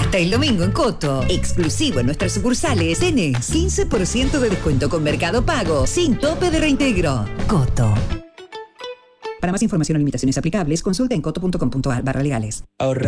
Hasta el domingo en Coto, exclusivo en nuestras sucursales, tenés 15% de descuento con Mercado Pago, sin tope de reintegro. Coto. Para más información o limitaciones aplicables, consulta en coto.com.ar/legales. Ahorrar